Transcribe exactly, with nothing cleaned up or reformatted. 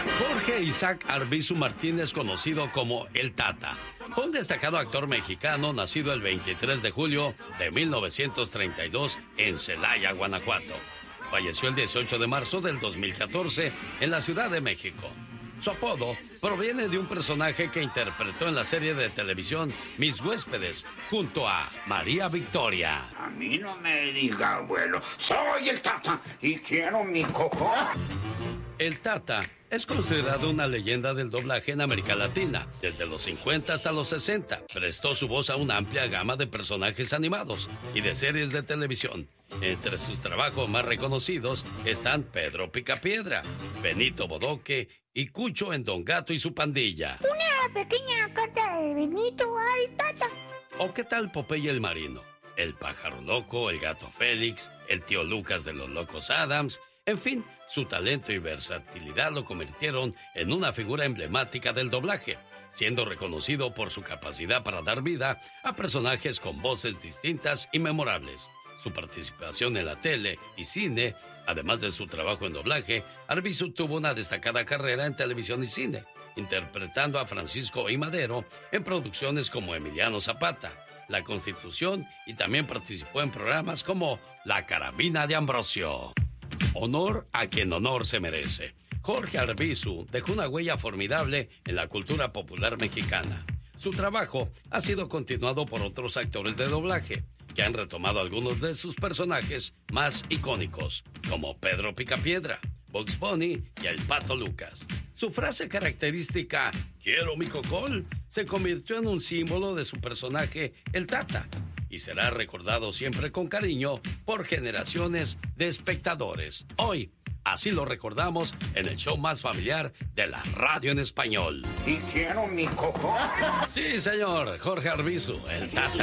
Jorge Isaac Arbizu Martínez, conocido como El Tata, fue un destacado actor mexicano nacido el veintitrés de julio de mil novecientos treinta y dos en Celaya, Guanajuato. Falleció el dieciocho de marzo del dos mil catorce en la Ciudad de México. Su apodo proviene de un personaje que interpretó en la serie de televisión Mis Huéspedes, junto a María Victoria. A mí no me diga, abuelo, soy el Tata y quiero mi coco. El Tata es considerado una leyenda del doblaje en América Latina. Desde los cincuenta hasta los sesenta, prestó su voz a una amplia gama de personajes animados y de series de televisión. Entre sus trabajos más reconocidos están Pedro Picapiedra, Benito Bodoque y Cucho en Don Gato y su pandilla. Una pequeña carta de Benito al Tata. ¿O qué tal Popeye el Marino? El Pájaro Loco, el Gato Félix, el Tío Lucas de los Locos Adams. En fin, su talento y versatilidad lo convirtieron en una figura emblemática del doblaje, siendo reconocido por su capacidad para dar vida a personajes con voces distintas y memorables. Su participación en la tele y cine, además de su trabajo en doblaje, Arbizu tuvo una destacada carrera en televisión y cine, interpretando a Francisco I. Madero en producciones como Emiliano Zapata, La Constitución, y también participó en programas como La Carabina de Ambrosio. Honor a quien honor se merece. Jorge Arbizu dejó una huella formidable en la cultura popular mexicana. Su trabajo ha sido continuado por otros actores de doblaje, que han retomado algunos de sus personajes más icónicos, como Pedro Picapiedra, Bugs Bunny y el Pato Lucas. Su frase característica, "Quiero mi cocol", se convirtió en un símbolo de su personaje, el Tata, y será recordado siempre con cariño por generaciones de espectadores. Hoy, así lo recordamos en el show más familiar de la radio en español. ¿Y quiero mi coco? Sí, señor, Jorge Arbizu, el Tata.